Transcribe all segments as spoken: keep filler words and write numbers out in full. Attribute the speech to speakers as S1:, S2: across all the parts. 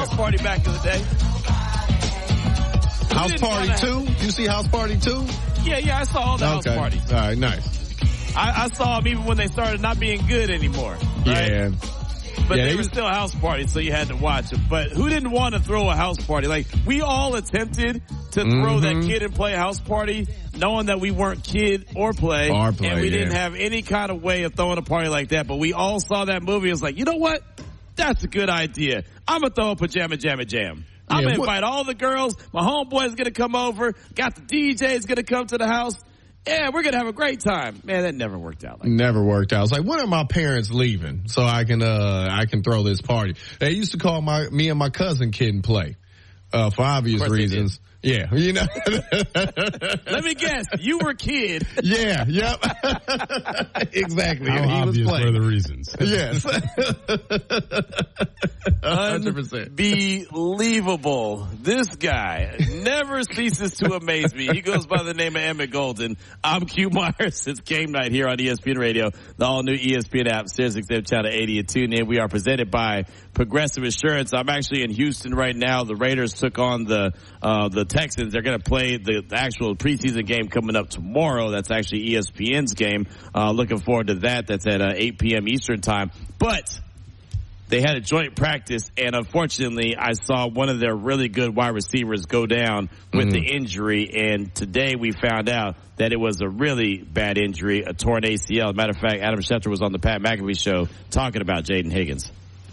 S1: House Party back in the day.
S2: House Party two? You see House Party two?
S1: Yeah, yeah, I saw all the
S2: okay.
S1: House Parties.
S2: All right, nice.
S1: I, I saw them even when they started not being good anymore. Right?
S2: Yeah.
S1: But
S2: yeah,
S1: they,
S2: they
S1: were
S2: was,
S1: still house parties, so you had to watch them. But who didn't want to throw a house party? Like, we all attempted to throw
S2: mm-hmm.
S1: that kid and play a house party, knowing that we weren't kid or play.
S2: Or play
S1: and we
S2: yeah.
S1: didn't have any kind of way of throwing a party like that. But we all saw that movie. It was like, you know what? That's a good idea. I'm going to throw a pajama jamma jam. I'm yeah, going to invite all the girls. My homeboy's going to come over. Got the D J's going to come to the house. Yeah, we're going to have a great time. Man, that never worked out. Like
S2: never worked out. It's like, when are my parents leaving so I can, uh, I can throw this party? They used to call my, me and my cousin Kid and Play, uh, for obvious reasons. Yeah, you know.
S1: Let me guess, you were Kid.
S2: Yeah, yep. Exactly.
S3: How
S2: and he
S3: obvious
S2: was playing.
S3: were the reasons?
S2: Yes. one hundred percent.
S1: Unbelievable. This guy never ceases to amaze me. He goes by the name of Emmett Golden. I'm Q Myers. It's game night here on E S P N Radio, the all-new E S P N app, Sirius X M Channel eighty, and tune in. We are presented by Progressive Insurance. I'm actually in Houston right now. The Raiders took on the uh the Texans. They're going to play the, the actual preseason game coming up tomorrow. That's actually E S P N's game. Uh looking forward to that. That's at uh, eight p.m. Eastern time. But they had a joint practice, and unfortunately, I saw one of their really good wide receivers go down with mm-hmm. the injury, and today we found out that it was a really bad injury, a torn A C L. As a matter of fact, Adam Schefter was on the Pat McAfee show talking about Jaden Higgins.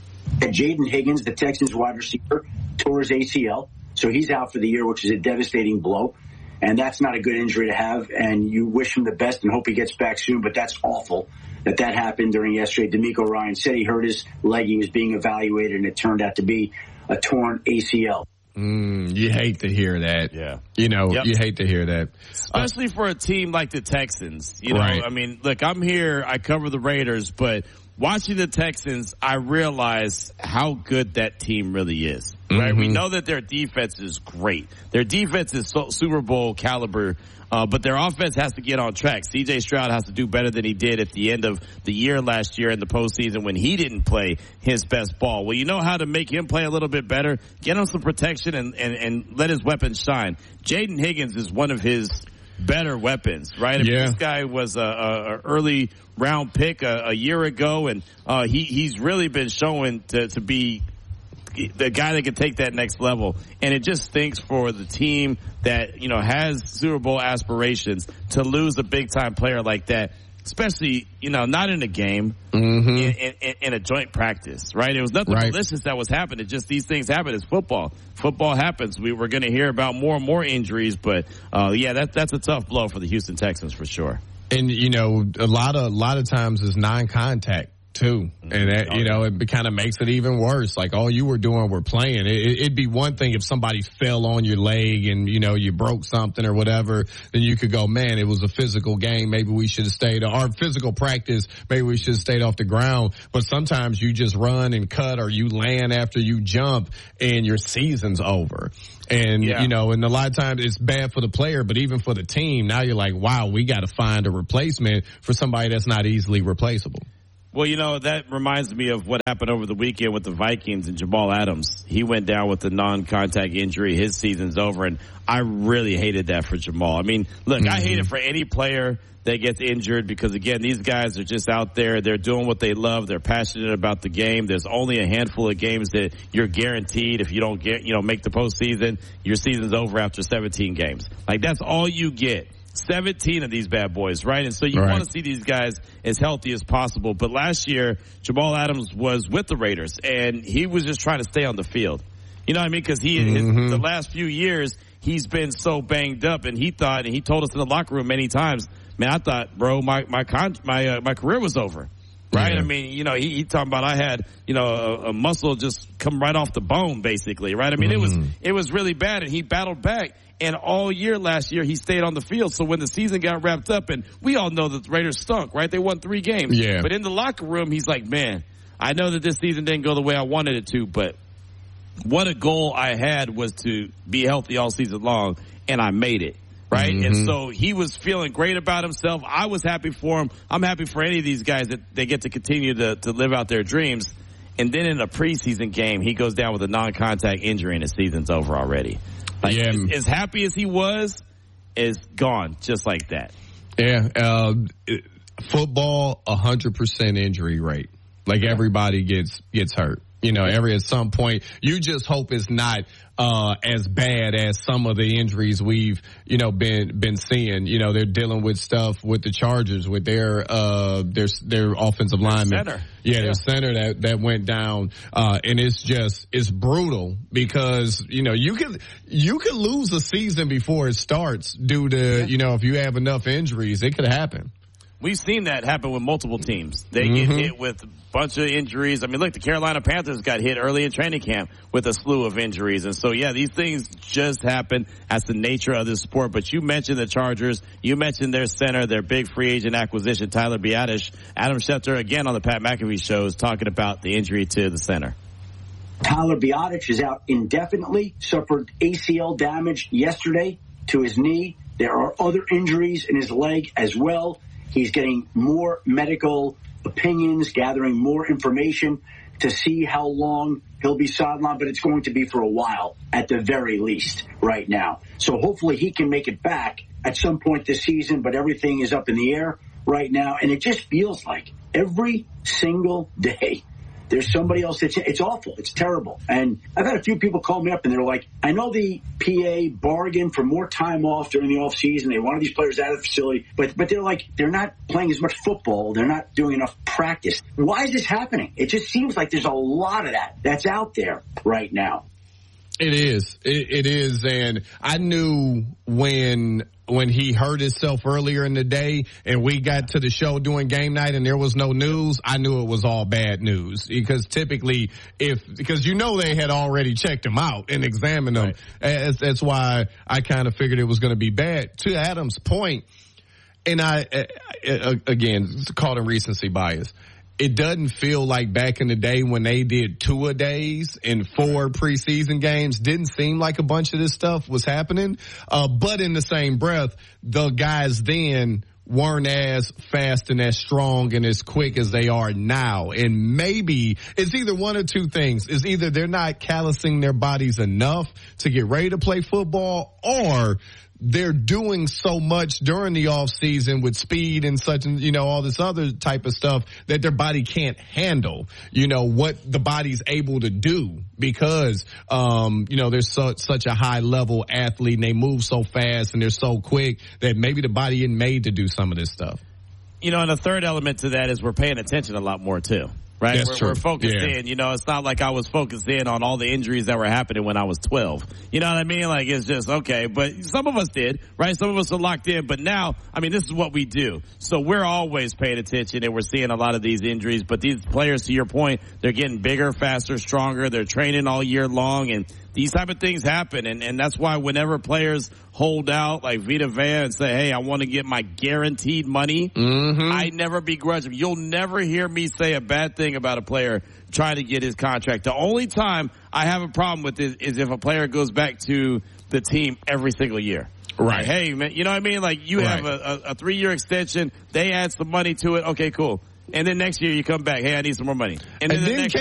S4: Jaden Higgins, the Texans wide receiver, tore his A C L. So he's out for the year, which is a devastating blow. And that's not a good injury to have. And you wish him the best and hope he gets back soon. But that's awful that that happened during yesterday. D'Amico Ryan said he hurt his leg. He was being evaluated, and it turned out to be a torn A C L.
S2: Mm, you hate to hear that.
S1: Yeah.
S2: You know,
S1: yep.
S2: you hate to hear that.
S1: Especially uh, for a team like the Texans. You know,
S2: right.
S1: I mean, look, I'm here. I cover the Raiders, but watching the Texans, I realize how good that team really is. Right? Mm-hmm. We know that their defense is great. Their defense is so, Super Bowl caliber, uh, but their offense has to get on track. C J Stroud has to do better than he did at the end of the year last year in the postseason when he didn't play his best ball. Well, you know how to make him play a little bit better? Get him some protection and, and, and let his weapons shine. Jaden Higgins is one of his better weapons, right? I mean,
S2: yeah.
S1: This guy was a, a, a early round pick a, a year ago, and uh, he he's really been showing to, to be the guy that can take that next level. And it just stinks for the team that, you know, has Super Bowl aspirations to lose a big time player like that, especially, you know, not in a game,
S2: mm-hmm.
S1: in, in, in a joint practice, right? It was nothing
S2: right.
S1: malicious that was happening. Just these things happen. It's football. Football happens. We were going to hear about more and more injuries, but uh, yeah, that, that's a tough blow for the Houston Texans for sure.
S2: And, you know, a lot of, a lot of times is non-contact too. And that, you know, it kind of makes it even worse. Like all you were doing were playing. It, it'd be one thing if somebody fell on your leg and, you know, you broke something or whatever, then you could go, man, it was a physical game. Maybe we should have stayed, or physical practice. Maybe we should have stayed off the ground. But sometimes you just run and cut, or you land after you jump and your season's over. And, yeah. you know, and a lot of times it's bad for the player, but even for the team, now you're like, wow, we got to find a replacement for somebody that's not easily replaceable.
S1: Well, you know, that reminds me of what happened over the weekend with the Vikings and Jamal Adams. He went down with a non-contact injury. His season's over, and I really hated that for Jamal. I mean, look, mm-hmm. I hate it for any player that gets injured because, again, these guys are just out there. They're doing what they love. They're passionate about the game. There's only a handful of games that you're guaranteed if you don't get, you know, make the postseason, your season's over after seventeen games. Like, that's all you get. seventeen of these bad boys, right? And so you right. want to see these guys as healthy as possible. But last year, Jamal Adams was with the Raiders, and he was just trying to stay on the field. You know what I mean? Because he, mm-hmm. his, the last few years, he's been so banged up, and he thought, and he told us in the locker room many times, man, I thought, bro, my my con- my uh, my career was over. Right? Yeah. I mean, you know, he, he talking about I had, you know, a, a muscle just come right off the bone, basically, right? I mean, mm-hmm. it was it was really bad, and he battled back. And all year last year, he stayed on the field. So when the season got wrapped up, and we all know that the Raiders stunk, right? They won three games.
S2: Yeah.
S1: But in the locker room, he's like, man, I know that this season didn't go the way I wanted it to, but what a goal I had was to be healthy all season long, and I made it. Right? Mm-hmm. And so he was feeling great about himself. I was happy for him. I'm happy for any of these guys that they get to continue to, to live out their dreams. and then in a preseason game, he goes down with a non-contact injury and his season's over already. Like,
S2: yeah.
S1: as, as happy as he was, is gone just like that.
S2: Yeah. Uh, football, one hundred percent injury rate. Like, everybody gets gets hurt. You know, every at some point, you just hope it's not uh as bad as some of the injuries we've, you know, been been seeing. You know, they're dealing with stuff with the Chargers, with their uh their their offensive lineman.
S1: Center.
S2: Yeah,
S1: yeah,
S2: their center that that went down. Uh and it's just it's brutal because, you know, you could you could lose a season before it starts due to, yeah. you know, if you have enough injuries, it could happen.
S1: We've seen that happen with multiple teams. They
S2: mm-hmm.
S1: get hit with a bunch of injuries. I mean, look, the Carolina Panthers got hit early in training camp with a slew of injuries. And so, yeah, these things just happen. That's the nature of this sport. But you mentioned the Chargers. You mentioned their center, their big free agent acquisition, Tyler Biadasz. Adam Schefter, again, on the Pat McAfee show, is talking about the injury to the center.
S4: Tyler Biadasz is out indefinitely, suffered A C L damage yesterday to his knee. There are other injuries in his leg as well. He's getting more medical opinions, gathering more information to see how long he'll be sidelined, but it's going to be for a while at the very least right now. So hopefully he can make it back at some point this season, but everything is up in the air right now. And it just feels like every single day there's somebody else that's, it's awful. It's terrible. And I've had a few people call me up and they're like, I know the P A bargained for more time off during the off season. They wanted these players out of the facility, but, but they're like, they're not playing as much football. They're not doing enough practice. Why is this happening? It just seems like there's a lot of that that's out there right now.
S2: It is. It, it is. And I knew when when he hurt himself earlier in the day and we got to the show doing game night and there was no news, I knew it was all bad news. Because typically, if because you know they had already checked him out and examined him. Right. That's, that's why I kind of figured it was going to be bad. To Adam's point, and I, again, it's called a recency bias. It doesn't feel like back in the day when they did two-a-days and four preseason games. Didn't seem like a bunch of this stuff was happening. Uh, but in the same breath, the guys then weren't as fast and as strong and as quick as they are now. And maybe it's either one or two things. It's either they're not callousing their bodies enough to get ready to play football, or they're doing so much during the off season with speed and such, and, you know, all this other type of stuff that their body can't handle, you know, what the body's able to do because, um, you know, they're so, such a high level athlete and they move so fast and they're so quick that maybe the body isn't made to do some of this stuff.
S1: You know, and the third element to that is we're paying attention a lot more too. Right?
S2: That's
S1: we're,
S2: true.
S1: we're focused
S2: yeah.
S1: in. You know, it's not like I was focused in on all the injuries that were happening when I was twelve. You know what I mean? Like, it's just, okay. But some of us did, right? Some of us are locked in. But now, I mean, this is what we do. So we're always paying attention, and we're seeing a lot of these injuries. But these players, to your point, they're getting bigger, faster, stronger. They're training all year long, and these type of things happen. And, and that's why whenever players hold out like Vita Vea and say, hey, I want to get my guaranteed money,
S2: mm-hmm.
S1: I never begrudge them. You'll never hear me say a bad thing about a player trying to get his contract. The only time I have a problem with it is if a player goes back to the team every single year.
S2: Right.
S1: Like, hey, man, you know what I mean? Like, you
S2: right.
S1: have a, a, a three-year extension. They add some money to it. Okay, cool. And then next year you come back, hey, I need some more money.
S2: And, and
S1: then,
S2: then
S1: the next